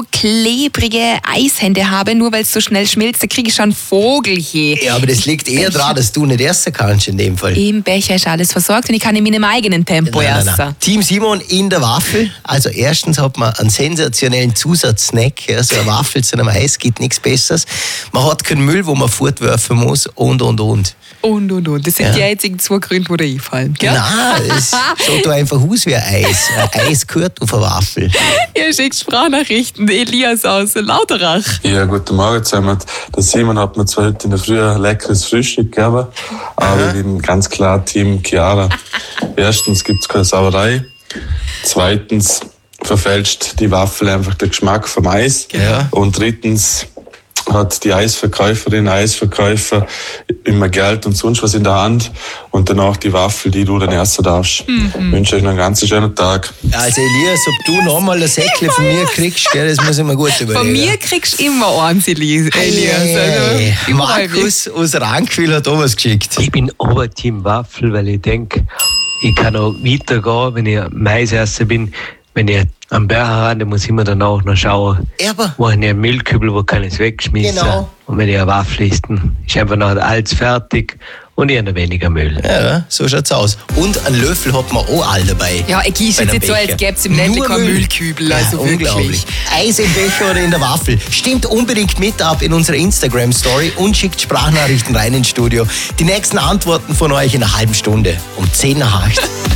klebrige Eishände habe, nur weil es so schnell schmilzt, da kriege ich schon Vogelchen. Ja, aber das liegt eher daran, dass du nicht essen kannst in dem Fall. Im Becher ist alles versorgt und ich kann in meinem eigenen Tempo essen. Team Simon in der Waffel. Also erstens hat man einen sensationellen Zusatzsnack. Ja, so eine Waffel zu einem Eis gibt nichts Besseres. Man hat keinen Müll, wo man fortwerfen muss und. Und. Das sind die einzigen 2 Gründe, die da einfallen. Gell? Nein, es schaut da einfach aus wie ein Eis. Ein Eis gehört auf eine Waffel. Ihr schickt Sprachnachrichten. Elias aus Lauterach. Ja, guten Morgen zusammen. Der Simon hat mir zwar heute in der Früh ein leckeres Frühstück gegeben, aber ich bin ganz klar Team Chiara. Erstens gibt es keine Sauerei. Zweitens verfälscht die Waffel einfach den Geschmack vom Eis. Ja. Und drittens hat die Eisverkäufer immer Geld und sonst was in der Hand und danach die Waffel, die du dann essen darfst. Ich wünsche euch noch einen ganz schönen Tag. Also Elias, ob du nochmal ein Säckchen von mir kriegst, gell, das muss ich mir gut überlegen. Von mir kriegst du immer eins, Elias. Hey, Markus aus Rankwil hat auch was geschickt. Ich bin aber Team Waffel, weil ich denke, ich kann auch weitergehen, wenn ich Mais essen bin. Wenn ich am Berg habe, dann muss ich mir dann auch noch schauen, wo ich einen Milchkübel, wo kann ich es wegschmissen. Genau. Und wenn ich eine Waffel esse, ist einfach noch alles fertig und ich habe noch weniger Müll. Ja, so schaut's aus. Und einen Löffel hat man auch all dabei. Ja, ich gieße jetzt so, als gäbe es im Ländle keinen Müllkübel. Also ja, unglaublich. Eis im Becher oder in der Waffel. Stimmt unbedingt mit ab in unserer Instagram-Story und schickt Sprachnachrichten rein ins Studio. Die nächsten Antworten von euch in einer halben Stunde um 10 nach 8.